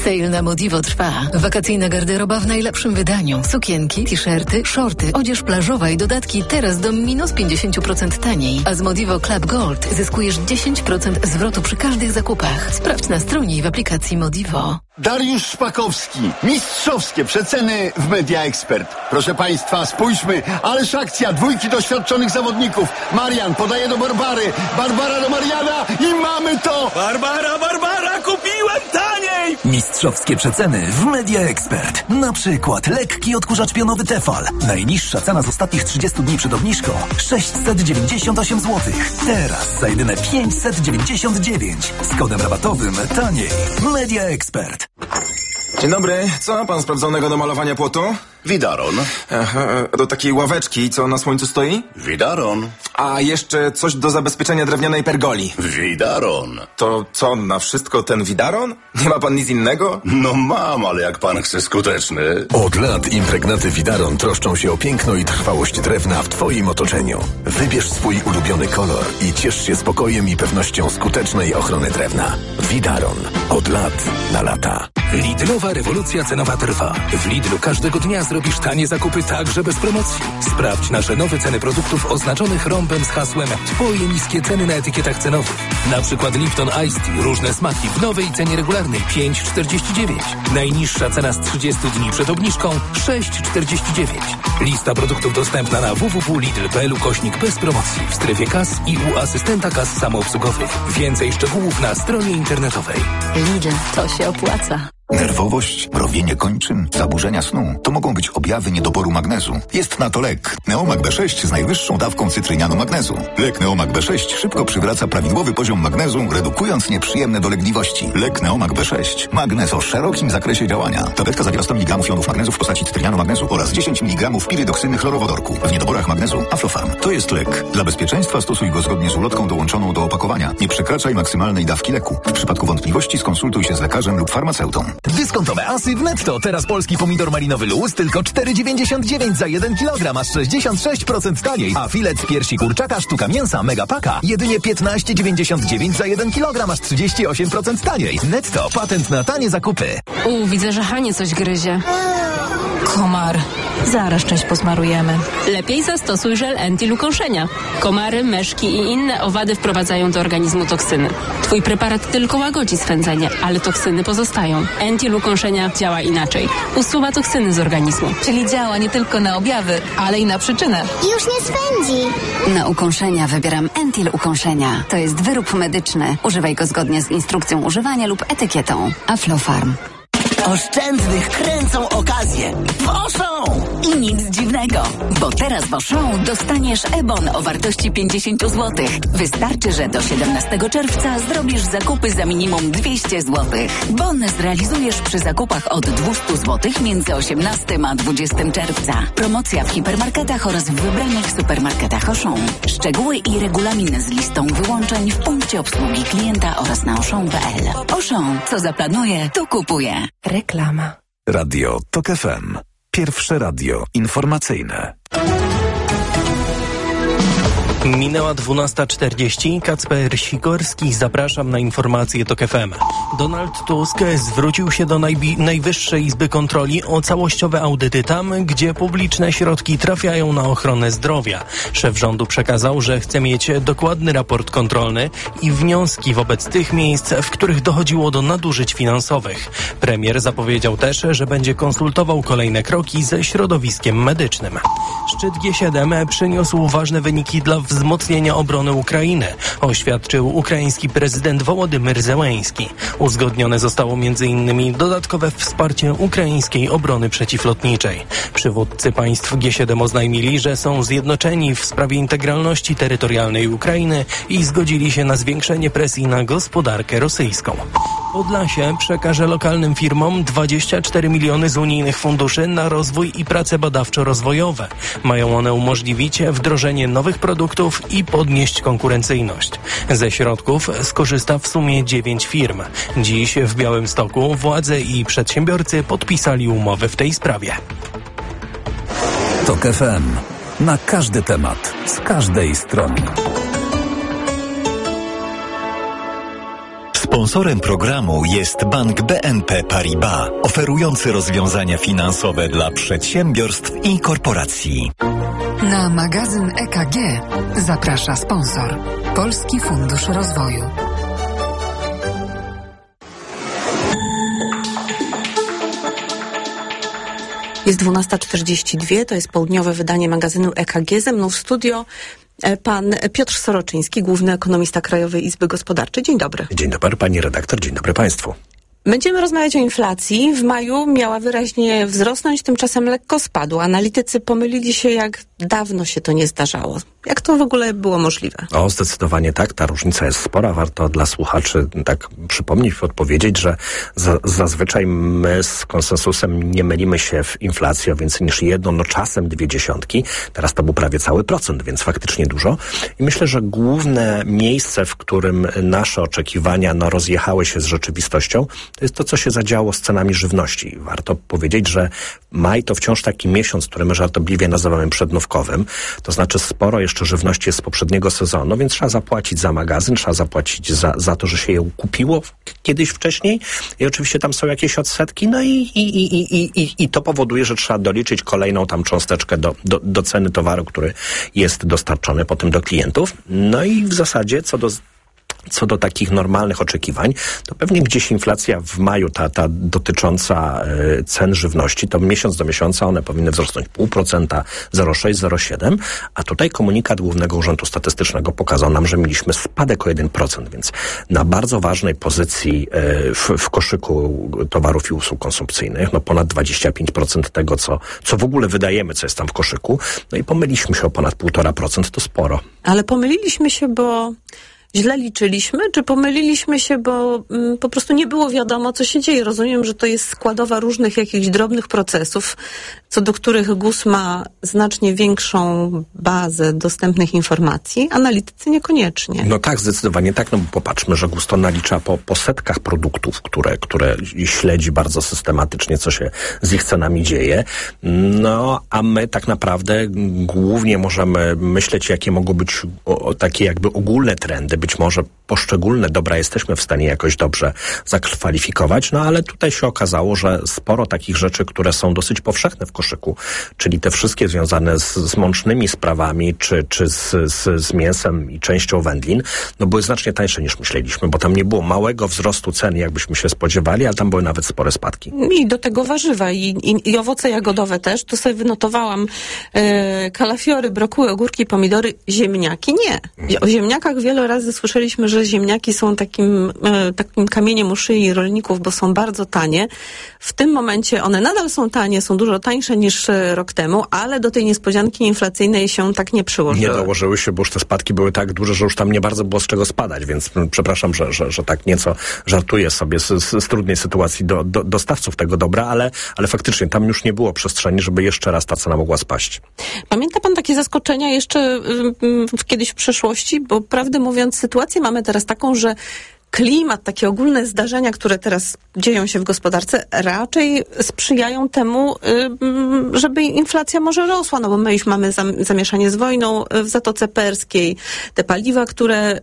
Sale na Modivo trwa. Wakacyjna garderoba w najlepszym wydaniu. Sukienki, t-shirty, shorty, odzież plażowa i dodatki teraz do minus 50% taniej. A z Modivo Club Gold zyskujesz 10% zwrotu przy każdych zakupach. Sprawdź na stronie i w aplikacji Modivo. Dariusz Szpakowski. Mistrzowskie przeceny w Media Expert. Proszę Państwa, spójrzmy. Ależ akcja. 2 doświadczonych zawodników. Marian podaje do Barbary. Barbara do Mariana i mamy to! Barbara, kupiłem taniej! Mistrzowskie przeceny w Media Expert. Na przykład lekki odkurzacz pionowy Tefal. Najniższa cena z ostatnich 30 dni przed obniżką 698 zł. Teraz za jedyne 599. Z kodem rabatowym taniej. Media Expert. Dzień dobry. Co ma pan sprawdzonego do malowania płotu? Widaron. Aha, do takiej ławeczki, co na słońcu stoi? Widaron. A jeszcze coś do zabezpieczenia drewnianej pergoli. Widaron. To co, na wszystko ten widaron? Nie ma pan nic innego? No mam, ale jak pan chce skuteczny. Od lat impregnaty Widaron troszczą się o piękno i trwałość drewna w Twoim otoczeniu. Wybierz swój ulubiony kolor i ciesz się spokojem i pewnością skutecznej ochrony drewna. Widaron. Od lat na lata. Lidlowa rewolucja cenowa trwa. W Lidlu każdego dnia zrobisz tanie zakupy także bez promocji. Sprawdź nasze nowe ceny produktów oznaczonych rąbem z hasłem Twoje niskie ceny na etykietach cenowych. Na przykład Lipton Ice Tea, różne smaki w nowej cenie regularnej 5,49. Najniższa cena z 30 dni przed obniżką 6,49. Lista produktów dostępna na www.lidl.pl/. bez promocji w strefie kas i u asystenta kas samoobsługowych. Więcej szczegółów na stronie internetowej. Lidl, to się opłaca. Nerwowość, mrowienie kończyn, zaburzenia snu to mogą być objawy niedoboru magnezu. Jest na to lek. Neomag B6 z najwyższą dawką cytrynianu magnezu. Lek Neomag B6 szybko przywraca prawidłowy poziom magnezu, redukując nieprzyjemne dolegliwości. Lek Neomag B6. Magnez o szerokim zakresie działania. Tabletka zawiera 100 mg jonów magnezu w postaci cytrynianu magnezu oraz 10 mg pirydoksyny chlorowodorku. W niedoborach magnezu Aflofarm. To jest lek. Dla bezpieczeństwa stosuj go zgodnie z ulotką dołączoną do opakowania. Nie przekraczaj maksymalnej dawki leku. W przypadku wątpliwości skonsultuj się z lekarzem lub farmaceutą. Dyskontowe asy w Netto. Teraz polski pomidor malinowy luz tylko 4,99 za 1 kg, aż 66% taniej. A filet z piersi kurczaka sztuka mięsa mega paka jedynie 15,99 za 1 kg, aż 38% taniej. Netto. Patent na tanie zakupy. Widzę, że Hanie coś gryzie. Komar. Zaraz część posmarujemy. Lepiej zastosuj żel Entil ukąszenia. Komary, myszki i inne owady wprowadzają do organizmu toksyny. Twój preparat tylko łagodzi swędzenie, ale toksyny pozostają. Entil ukąszenia działa inaczej. Usuwa toksyny z organizmu. Czyli działa nie tylko na objawy, ale i na przyczynę. Już nie swędzi. Na ukąszenia wybieram Entil ukąszenia. To jest wyrób medyczny. Używaj go zgodnie z instrukcją używania lub etykietą. Aflofarm. Oszczędnych kręcą okazję. Woszą! I nic dziwnego, bo teraz Woszą dostaniesz e-bon o wartości 50 zł. Wystarczy, że do 17 czerwca zrobisz zakupy za minimum 200 zł. Bon zrealizujesz przy zakupach od 200 zł między 18 a 20 czerwca. Promocja w hipermarketach oraz w wybranych supermarketach Auchan. Szczegóły i regulamin z listą wyłączeń w punkcie obsługi klienta oraz na auchan.pl. Auchan, co zaplanuje, to kupuje. Reklama. Radio TOK FM. Pierwsze radio informacyjne. Minęła 12:40. Kacper Sikorski, zapraszam na informacje TOK FM. Donald Tusk zwrócił się do Najwyższej Izby Kontroli o całościowe audyty tam, gdzie publiczne środki trafiają na ochronę zdrowia. Szef rządu przekazał, że chce mieć dokładny raport kontrolny i wnioski wobec tych miejsc, w których dochodziło do nadużyć finansowych. Premier zapowiedział też, że będzie konsultował kolejne kroki ze środowiskiem medycznym. Szczyt G7 przyniósł ważne wyniki dla wzmocnienia obrony Ukrainy, oświadczył ukraiński prezydent Wołodymyr Zełenski. Uzgodnione zostało m.in. dodatkowe wsparcie ukraińskiej obrony przeciwlotniczej. Przywódcy państw G7 oznajmili, że są zjednoczeni w sprawie integralności terytorialnej Ukrainy i zgodzili się na zwiększenie presji na gospodarkę rosyjską. Podlasie przekaże lokalnym firmom 24 miliony z unijnych funduszy na rozwój i prace badawczo-rozwojowe. Mają one umożliwić wdrożenie nowych produktów i podnieść konkurencyjność. Ze środków skorzysta w sumie 9 firm. Dziś w Białymstoku władze i przedsiębiorcy podpisali umowy w tej sprawie. TOK FM. Na każdy temat, z każdej strony. Sponsorem programu jest Bank BNP Paribas, oferujący rozwiązania finansowe dla przedsiębiorstw i korporacji. Na magazyn EKG zaprasza sponsor Polski Fundusz Rozwoju. Jest 12:42, to jest południowe wydanie magazynu EKG. Ze mną w studio pan Piotr Soroczyński, główny ekonomista Krajowej Izby Gospodarczej. Dzień dobry. Dzień dobry pani redaktor, dzień dobry państwu. Będziemy rozmawiać o inflacji. W maju miała wyraźnie wzrosnąć, tymczasem lekko spadła. Analitycy pomylili się, jak dawno się to nie zdarzało. Jak to w ogóle było możliwe? O, zdecydowanie tak. Ta różnica jest spora. Warto dla słuchaczy tak przypomnieć, odpowiedzieć, że zazwyczaj my z konsensusem nie mylimy się w inflacji o więcej niż 1, no czasem 0,2. Teraz to był prawie cały procent, więc faktycznie dużo. I myślę, że główne miejsce, w którym nasze oczekiwania rozjechały się z rzeczywistością, to jest to, co się zadziało z cenami żywności. Warto powiedzieć, że maj to wciąż taki miesiąc, który my żartobliwie nazywamy przednówkowym. To znaczy sporo jeszcze żywności jest z poprzedniego sezonu, więc trzeba zapłacić za magazyn, trzeba zapłacić za to, że się ją kupiło kiedyś wcześniej i oczywiście tam są jakieś odsetki, no i to powoduje, że trzeba doliczyć kolejną tam cząsteczkę do ceny towaru, który jest dostarczony potem do klientów. No i w zasadzie co do takich normalnych oczekiwań, to pewnie gdzieś inflacja w maju, ta dotycząca cen żywności, to miesiąc do miesiąca one powinny wzrosnąć 0,5%, 0,6%, 0,7%, a tutaj komunikat Głównego Urzędu Statystycznego pokazał nam, że mieliśmy spadek o 1%, więc na bardzo ważnej pozycji w koszyku towarów i usług konsumpcyjnych, ponad 25% tego, co w ogóle wydajemy, co jest tam w koszyku, no i pomyliliśmy się o ponad 1,5%, to sporo. Ale pomyliliśmy się, bo źle liczyliśmy, czy pomyliliśmy się, bo po prostu nie było wiadomo, co się dzieje? Rozumiem, że to jest składowa różnych jakichś drobnych procesów, co do których GUS ma znacznie większą bazę dostępnych informacji, analitycy niekoniecznie. No tak, zdecydowanie tak, no bo popatrzmy, że GUS to nalicza po setkach produktów, które śledzi bardzo systematycznie, co się z ich cenami dzieje. No, a my tak naprawdę głównie możemy myśleć, jakie mogą być takie jakby ogólne trendy. Być może poszczególne dobra jesteśmy w stanie jakoś dobrze zakwalifikować, no ale tutaj się okazało, że sporo takich rzeczy, które są dosyć powszechne w koszyku, czyli te wszystkie związane z mącznymi sprawami, czy z mięsem i częścią wędlin, no były znacznie tańsze niż myśleliśmy, bo tam nie było małego wzrostu cen, jakbyśmy się spodziewali, ale tam były nawet spore spadki. I do tego warzywa i owoce jagodowe też. Tu sobie wynotowałam kalafiory, brokuły, ogórki, pomidory, ziemniaki nie. O ziemniakach wiele razy słyszeliśmy, że ziemniaki są takim kamieniem u szyi rolników, bo są bardzo tanie. W tym momencie one nadal są tanie, są dużo tańsze niż rok temu, ale do tej niespodzianki inflacyjnej się tak nie przyłożyły. Nie dołożyły się, bo już te spadki były tak duże, że już tam nie bardzo było z czego spadać, więc przepraszam, że tak nieco żartuję sobie z trudnej sytuacji dostawców tego dobra, ale faktycznie tam już nie było przestrzeni, żeby jeszcze raz ta cena mogła spaść. Pamięta pan takie zaskoczenia jeszcze kiedyś w przeszłości? Bo prawdę mówiąc, sytuację mamy teraz taką, że klimat, takie ogólne zdarzenia, które teraz dzieją się w gospodarce, raczej sprzyjają temu, żeby inflacja może rosła, no bo my już mamy zamieszanie z wojną w Zatoce Perskiej, te paliwa, które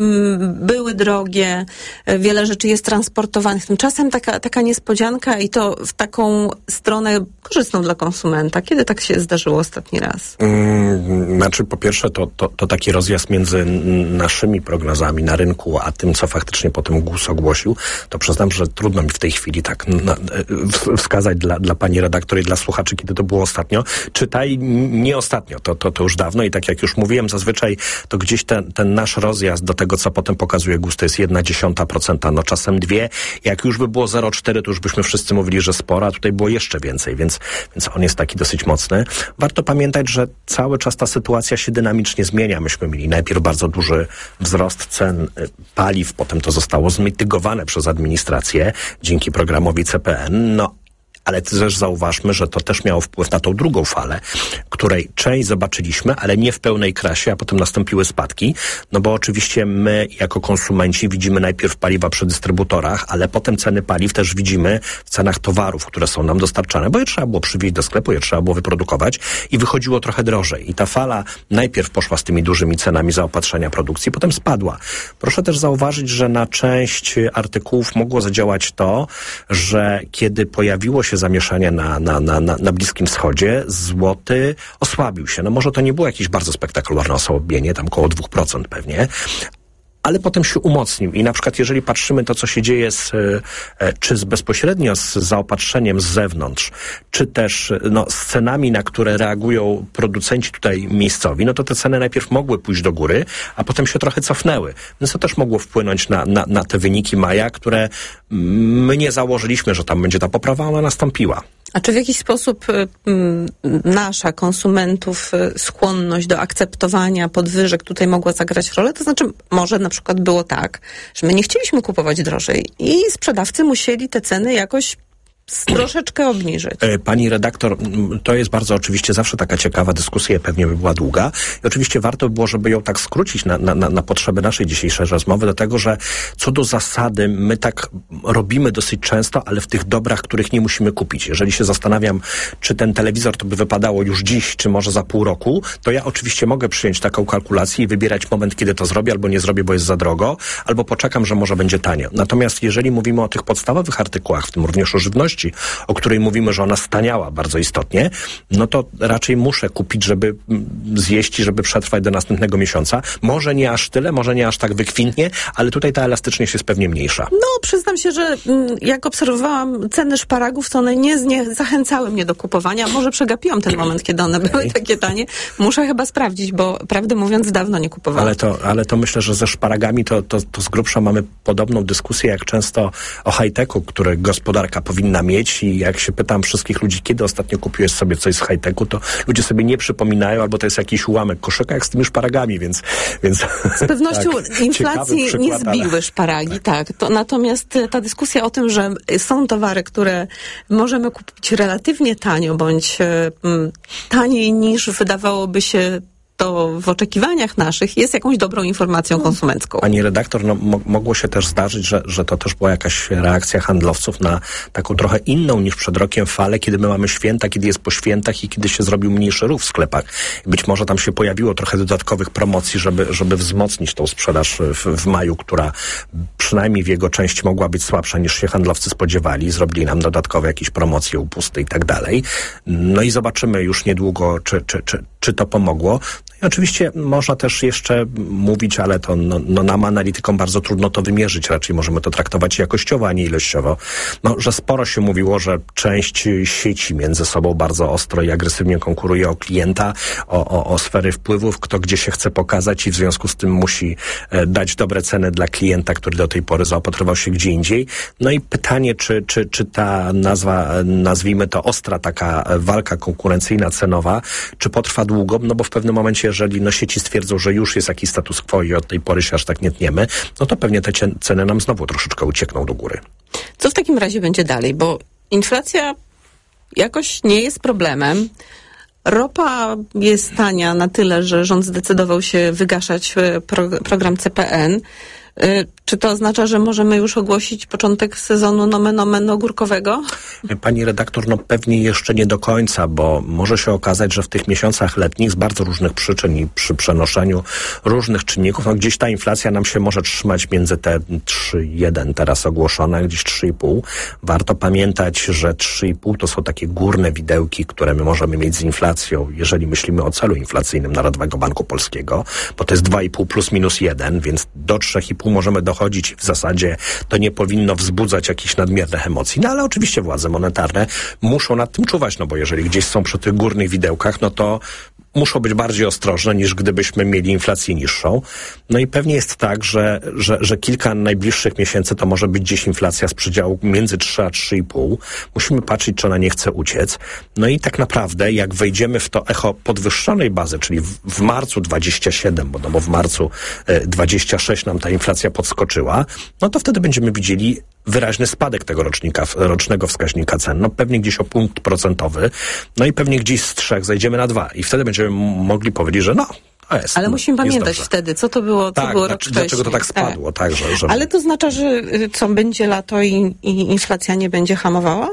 były drogie, wiele rzeczy jest transportowanych. Tymczasem taka niespodzianka i to w taką stronę korzystną dla konsumenta. Kiedy tak się zdarzyło ostatni raz? Znaczy, po pierwsze, to taki rozjazd między naszymi prognozami na rynku, a tym, co faktycznie potem GUS ogłosił, to przyznam, że trudno mi w tej chwili tak wskazać dla pani redaktor i dla słuchaczy, kiedy to było ostatnio. Czytaj, nie ostatnio, to już dawno i tak jak już mówiłem, zazwyczaj to gdzieś ten nasz rozjazd do tego, co potem pokazuje GUS, to jest 0,1%, no czasem 2. Jak już by było 0,4, to już byśmy wszyscy mówili, że sporo, a tutaj było jeszcze więcej, więc on jest taki dosyć mocny. Warto pamiętać, że cały czas ta sytuacja się dynamicznie zmienia. Myśmy mieli najpierw bardzo duży wzrost cen paliw, potem to zostało zmitygowane przez administrację dzięki programowi CPN, no Ale też zauważmy, że to też miało wpływ na tą drugą falę, której część zobaczyliśmy, ale nie w pełnej krasie, a potem nastąpiły spadki, no bo oczywiście my jako konsumenci widzimy najpierw paliwa przy dystrybutorach, ale potem ceny paliw też widzimy w cenach towarów, które są nam dostarczane, bo je trzeba było przywieźć do sklepu, je trzeba było wyprodukować i wychodziło trochę drożej. I ta fala najpierw poszła z tymi dużymi cenami zaopatrzenia produkcji, potem spadła. Proszę też zauważyć, że na część artykułów mogło zadziałać to, że kiedy pojawiło się zamieszanie na Bliskim Wschodzie, złoty osłabił się. No może to nie było jakieś bardzo spektakularne osłabienie, tam około 2% pewnie, ale potem się umocnił i na przykład jeżeli patrzymy to, co się dzieje bezpośrednio z zaopatrzeniem z zewnątrz, czy też z cenami, na które reagują producenci tutaj miejscowi, no to te ceny najpierw mogły pójść do góry, a potem się trochę cofnęły. Więc to też mogło wpłynąć na te wyniki maja, które my nie założyliśmy, że tam będzie ta poprawa, ona nastąpiła. A czy w jakiś sposób nasza, konsumentów, skłonność do akceptowania podwyżek tutaj mogła zagrać rolę? To znaczy, może na przykład było tak, że my nie chcieliśmy kupować drożej i sprzedawcy musieli te ceny jakoś troszeczkę obniżyć. Pani redaktor, to jest bardzo oczywiście zawsze taka ciekawa dyskusja, pewnie by była długa i oczywiście warto by było, żeby ją tak skrócić na potrzeby naszej dzisiejszej rozmowy, do tego, że co do zasady my tak robimy dosyć często, ale w tych dobrach, których nie musimy kupić. Jeżeli się zastanawiam, czy ten telewizor to by wypadało już dziś, czy może za pół roku, to ja oczywiście mogę przyjąć taką kalkulację i wybierać moment, kiedy to zrobię, albo nie zrobię, bo jest za drogo, albo poczekam, że może będzie tanio. Natomiast jeżeli mówimy o tych podstawowych artykułach, w tym również o żywności, o której mówimy, że ona staniała bardzo istotnie, no to raczej muszę kupić, żeby zjeść i żeby przetrwać do następnego miesiąca. Może nie aż tyle, może nie aż tak wykwintnie, ale tutaj ta elastyczność jest pewnie mniejsza. No, przyznam się, że jak obserwowałam ceny szparagów, to one nie zachęcały mnie do kupowania. Może przegapiłam ten moment, kiedy one były takie tanie. Muszę chyba sprawdzić, bo prawdę mówiąc dawno nie kupowałam. Ale to myślę, że ze szparagami to z grubsza mamy podobną dyskusję, jak często o high-techu, który gospodarka powinna mieć i jak się pytam wszystkich ludzi, kiedy ostatnio kupiłeś sobie coś z high-techu, to ludzie sobie nie przypominają, albo to jest jakiś ułamek koszyka, jak z tymi szparagami, więc z pewnością tak, inflacji nie zbiły szparagi, tak. Natomiast ta dyskusja o tym, że są towary, które możemy kupić relatywnie tanio, bądź taniej niż wydawałoby się to w oczekiwaniach naszych, jest jakąś dobrą informacją konsumencką. Pani redaktor, mogło się też zdarzyć, że to też była jakaś reakcja handlowców na taką trochę inną niż przed rokiem falę, kiedy my mamy święta, kiedy jest po świętach i kiedy się zrobił mniejszy ruch w sklepach. Być może tam się pojawiło trochę dodatkowych promocji, żeby wzmocnić tą sprzedaż w maju, która przynajmniej w jego części mogła być słabsza niż się handlowcy spodziewali. Zrobili nam dodatkowe jakieś promocje, upusty i tak dalej. No i zobaczymy już niedługo, czy to pomogło. I oczywiście można też jeszcze mówić, ale to nam analitykom bardzo trudno to wymierzyć. Raczej możemy to traktować jakościowo, a nie ilościowo. Że sporo się mówiło, że część sieci między sobą bardzo ostro i agresywnie konkuruje o klienta, o sfery wpływów, kto gdzie się chce pokazać i w związku z tym musi dać dobre ceny dla klienta, który do tej pory zaopatrywał się gdzie indziej. No i pytanie, czy ta nazwa, nazwijmy to ostra taka walka konkurencyjna, cenowa, czy potrwa długo? No bo w pewnym momencie, jeżeli sieci stwierdzą, że już jest jakiś status quo i od tej pory się aż tak nie tniemy, no to pewnie te ceny nam znowu troszeczkę uciekną do góry. Co w takim razie będzie dalej? Bo inflacja jakoś nie jest problemem. Ropa jest tania na tyle, że rząd zdecydował się wygaszać program CPN. Czy to oznacza, że możemy już ogłosić początek sezonu nomen omen ogórkowego? Pani redaktor, pewnie jeszcze nie do końca, bo może się okazać, że w tych miesiącach letnich z bardzo różnych przyczyn i przy przenoszeniu różnych czynników, gdzieś ta inflacja nam się może trzymać między te 3,1 teraz ogłoszone, gdzieś 3,5. Warto pamiętać, że 3,5 to są takie górne widełki, które my możemy mieć z inflacją, jeżeli myślimy o celu inflacyjnym Narodowego Banku Polskiego, bo to jest 2,5 plus minus 1, więc do 3,5 możemy dochodzić. W zasadzie to nie powinno wzbudzać jakichś nadmiernych emocji. No ale oczywiście władze monetarne muszą nad tym czuwać, bo jeżeli gdzieś są przy tych górnych widełkach, no to muszą być bardziej ostrożne niż gdybyśmy mieli inflację niższą. No i pewnie jest tak, że kilka najbliższych miesięcy to może być gdzieś inflacja z przedziału między 3 a 3,5. Musimy patrzeć, czy ona nie chce uciec. No i tak naprawdę, jak wejdziemy w to echo podwyższonej bazy, czyli w marcu 27, bo w marcu 26 nam ta inflacja podskoczyła, no to wtedy będziemy widzieli wyraźny spadek tego rocznego wskaźnika cen. No pewnie gdzieś o punkt procentowy, no i pewnie gdzieś z 3 zejdziemy na 2 i wtedy będziemy mogli powiedzieć, że jest. Ale musimy pamiętać wtedy, co to było, co było rok wcześniej. Dlaczego to tak spadło, tak, że... Ale to oznacza, że będzie lato i inflacja nie będzie hamowała?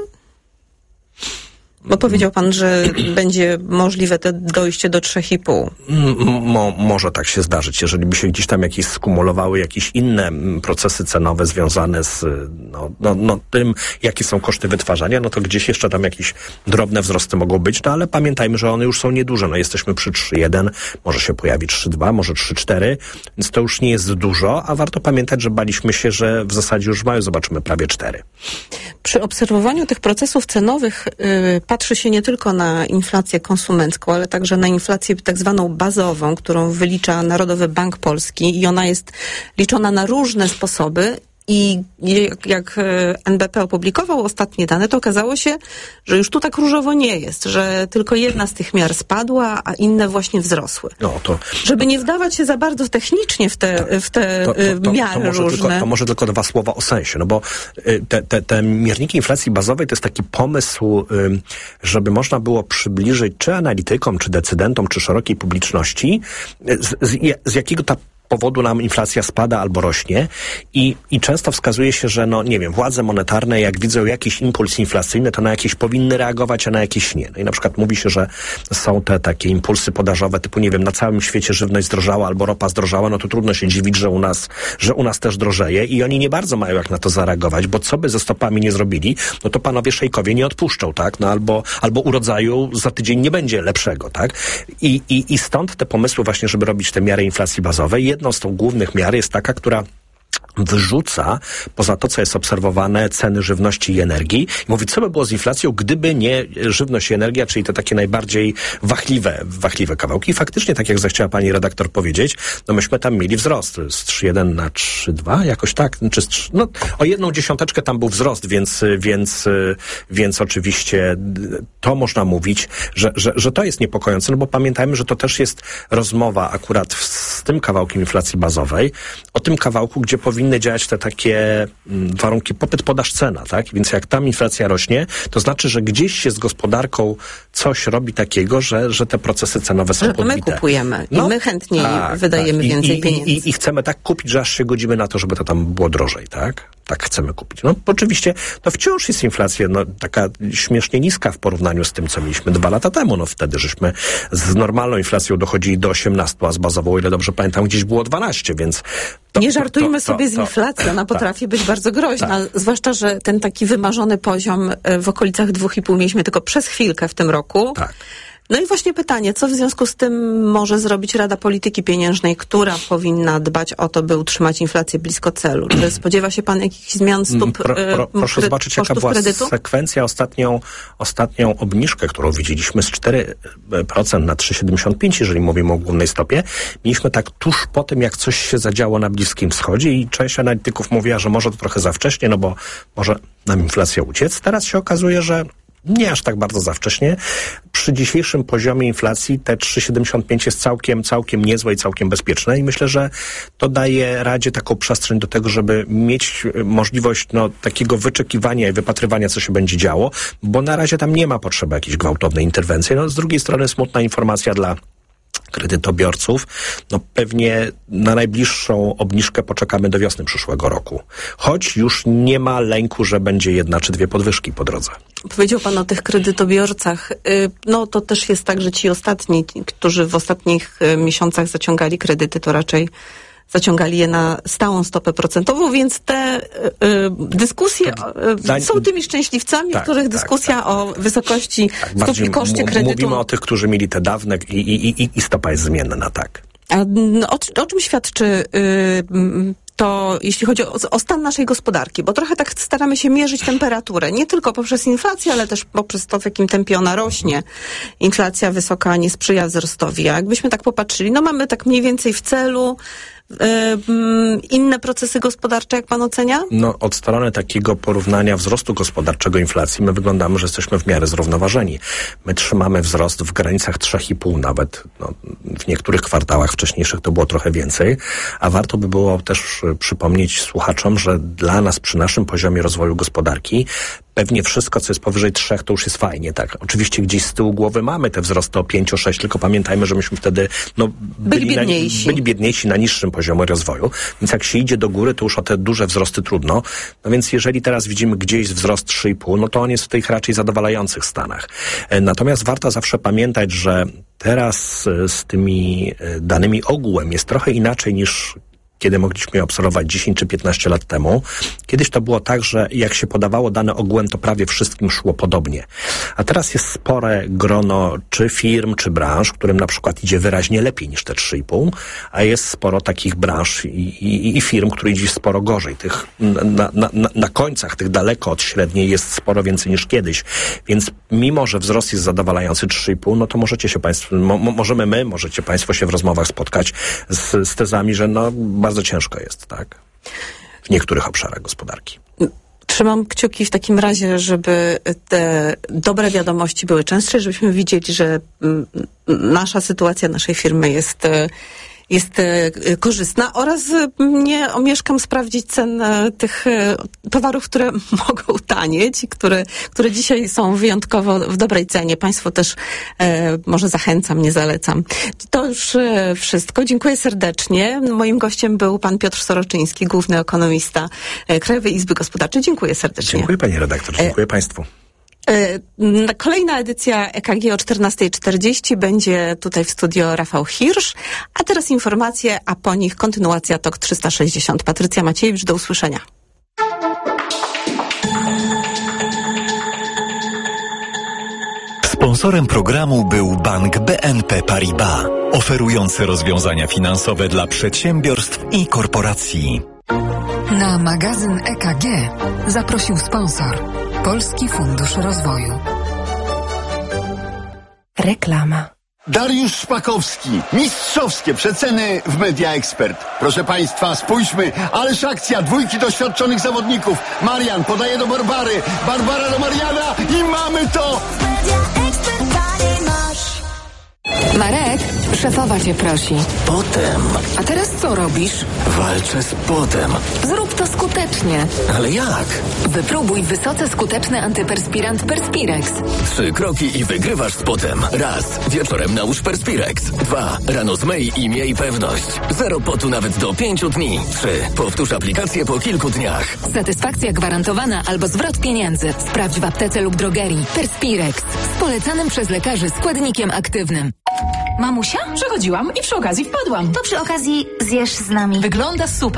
Bo powiedział pan, że będzie możliwe to dojście do 3,5. Może tak się zdarzyć. Jeżeli by się gdzieś tam jakieś skumulowały jakieś inne procesy cenowe związane z tym, jakie są koszty wytwarzania, no to gdzieś jeszcze tam jakieś drobne wzrosty mogą być, ale pamiętajmy, że one już są nieduże. No jesteśmy przy 3,1, może się pojawi 3,2, może 3,4, więc to już nie jest dużo, a warto pamiętać, że baliśmy się, że w zasadzie już w maju zobaczymy prawie 4. Przy obserwowaniu tych procesów cenowych patrzy się nie tylko na inflację konsumencką, ale także na inflację tak zwaną bazową, którą wylicza Narodowy Bank Polski i ona jest liczona na różne sposoby. I jak NBP opublikował ostatnie dane, to okazało się, że już tu tak różowo nie jest, że tylko jedna z tych miar spadła, a inne właśnie wzrosły. Żeby nie wdawać się za bardzo technicznie w te miary różne. To może tylko 2 słowa o sensie, no bo te mierniki inflacji bazowej to jest taki pomysł, żeby można było przybliżyć czy analitykom, czy decydentom, czy szerokiej publiczności, z jakiego ta powodu nam inflacja spada albo rośnie i często wskazuje się, że władze monetarne jak widzą jakiś impuls inflacyjny, to na jakieś powinny reagować, a na jakieś nie. No i na przykład mówi się, że są te takie impulsy podażowe typu, na całym świecie żywność zdrożała albo ropa zdrożała, no to trudno się dziwić, że u nas też drożeje i oni nie bardzo mają jak na to zareagować, bo co by ze stopami nie zrobili, no to panowie szejkowie nie odpuszczą, tak? No albo u rodzaju za tydzień nie będzie lepszego, tak? I stąd te pomysły właśnie, żeby robić te miary inflacji bazowej. Jedną z tych głównych miar jest taka, która wyrzuca poza to, co jest obserwowane, ceny żywności i energii. I mówi, co by było z inflacją, gdyby nie żywność i energia, czyli te takie najbardziej wachliwe kawałki. I faktycznie, tak jak zechciała pani redaktor powiedzieć, myśmy tam mieli wzrost z 3,1 na 3,2, jakoś tak, czy o 0,1 tam był wzrost, więc oczywiście to można mówić, że to jest niepokojące, no bo pamiętajmy, że to też jest rozmowa akurat z tym kawałkiem inflacji bazowej, o tym kawałku, gdzie powinny działać te takie warunki popyt, podaż, cena, tak? Więc jak tam inflacja rośnie, to znaczy, że gdzieś się z gospodarką coś robi takiego, że te procesy cenowe są podbite. My kupujemy i my chętniej wydajemy więcej pieniędzy. I chcemy tak kupić, że aż się godzimy na to, żeby to tam było drożej, tak? Tak chcemy kupić. No oczywiście to wciąż jest inflacja taka śmiesznie niska w porównaniu z tym, co mieliśmy 2 lata temu. No wtedy żeśmy z normalną inflacją dochodzili do 18, a z bazową, o ile dobrze pamiętam, gdzieś było 12, więc... Nie żartujmy sobie z inflacją. Ona potrafi być bardzo groźna. Zwłaszcza, że ten taki wymarzony poziom w okolicach 2,5 mieliśmy tylko przez chwilkę w tym roku. Tak. No i właśnie pytanie, co w związku z tym może zrobić Rada Polityki Pieniężnej, która powinna dbać o to, by utrzymać inflację blisko celu? Czy spodziewa się pan jakichś zmian stóp Proszę zobaczyć, jaka była sekwencja. Ostatnią obniżkę, którą widzieliśmy z 4% na 3,75, jeżeli mówimy o głównej stopie, mieliśmy tak tuż po tym, jak coś się zadziało na Bliskim Wschodzie i część analityków mówiła, że może to trochę za wcześnie, no bo może nam inflacja uciec. Teraz się okazuje, że nie aż tak bardzo za wcześnie. Przy dzisiejszym poziomie inflacji te 3,75 jest całkiem niezłe i całkiem bezpieczne i myślę, że to daje Radzie taką przestrzeń do tego, żeby mieć możliwość takiego wyczekiwania i wypatrywania, co się będzie działo, bo na razie tam nie ma potrzeby jakiejś gwałtownej interwencji. Z drugiej strony smutna informacja dla kredytobiorców. Pewnie na najbliższą obniżkę poczekamy do wiosny przyszłego roku. Choć już nie ma lęku, że będzie 1 czy 2 podwyżki po drodze. Powiedział pan o tych kredytobiorcach. To też jest tak, że ci ostatni, którzy w ostatnich miesiącach zaciągali kredyty, to raczej zaciągali je na stałą stopę procentową, więc te dyskusje są tymi szczęśliwcami, w których dyskusja o wysokości stóp i koszcie kredytu... Mówimy o tych, którzy mieli te dawne i stopa jest zmienna, tak. A o czym świadczy to, jeśli chodzi o stan naszej gospodarki? Bo trochę tak staramy się mierzyć temperaturę, nie tylko poprzez inflację, ale też poprzez to, w jakim tempie ona rośnie. Inflacja wysoka nie sprzyja wzrostowi. A jakbyśmy tak popatrzyli, mamy tak mniej więcej w celu Inne procesy gospodarcze, jak pan ocenia? No, od strony takiego porównania wzrostu gospodarczego inflacji my wyglądamy, że jesteśmy w miarę zrównoważeni. My trzymamy wzrost w granicach 3,5 nawet. No, w niektórych kwartałach wcześniejszych to było trochę więcej, a warto by było też przypomnieć słuchaczom, że dla nas przy naszym poziomie rozwoju gospodarki pewnie wszystko, co jest powyżej 3, to już jest fajnie, tak. Oczywiście gdzieś z tyłu głowy mamy te wzrosty o 5, o 6, tylko pamiętajmy, że myśmy wtedy byli biedniejsi na niższym poziomie rozwoju, więc jak się idzie do góry, to już o te duże wzrosty trudno. No więc jeżeli teraz widzimy gdzieś wzrost 3,5, no to on jest w tych raczej zadowalających stanach. Natomiast warto zawsze pamiętać, że teraz z tymi danymi ogółem jest trochę inaczej niż kiedy mogliśmy je obserwować 10 czy 15 lat temu. Kiedyś to było tak, że jak się podawało dane ogółem, to prawie wszystkim szło podobnie. A teraz jest spore grono czy firm, czy branż, którym na przykład idzie wyraźnie lepiej niż te 3,5, a jest sporo takich branż i firm, które idzie sporo gorzej. Tych na końcach, tych daleko od średniej jest sporo więcej niż kiedyś. Więc mimo, że wzrost jest zadowalający 3,5, no to możecie się państwo, możecie państwo się w rozmowach spotkać z tezami, że no bardzo ciężko jest, tak? W niektórych obszarach gospodarki. Trzymam kciuki w takim razie, żeby te dobre wiadomości były częstsze, żebyśmy widzieli, że nasza sytuacja naszej firmy jest korzystna oraz nie omieszkam sprawdzić cen tych towarów, które mogą tanieć i które dzisiaj są wyjątkowo w dobrej cenie. Państwu też może zachęcam, nie zalecam. To już wszystko. Dziękuję serdecznie. Moim gościem był pan Piotr Soroczyński, główny ekonomista Krajowej Izby Gospodarczej. Dziękuję serdecznie. Dziękuję pani redaktor, dziękuję państwu. Kolejna edycja EKG o 14:40 będzie tutaj w studio Rafał Hirsch, a teraz informacje, a po nich kontynuacja TOK 360. Patrycja Maciejewicz, do usłyszenia. Sponsorem programu był Bank BNP Paribas, oferujący rozwiązania finansowe dla przedsiębiorstw i korporacji. Na magazyn EKG zaprosił sponsor Polski Fundusz Rozwoju. Reklama. Dariusz Szpakowski. Mistrzowskie przeceny w Media Expert. Proszę państwa, spójrzmy. Ależ akcja. 2 doświadczonych zawodników. Marian podaje do Barbary. Barbara do Mariana i mamy to! Marek, szefowa cię prosi. Potem. A teraz co robisz? Walczę z potem. Zrób to skutecznie. Ale jak? Wypróbuj wysoce skuteczny antyperspirant Perspirex. 3 kroki i wygrywasz z potem. 1. Wieczorem nałóż Perspirex. 2. Rano zmyj i miej pewność. 0 potu nawet do 5 dni. 3. Powtórz aplikację po kilku dniach. Satysfakcja gwarantowana albo zwrot pieniędzy. Sprawdź w aptece lub drogerii. Perspirex. Z polecanym przez lekarzy składnikiem aktywnym. Mamusia? Przechodziłam i przy okazji wpadłam. To przy okazji zjesz z nami. Wygląda super.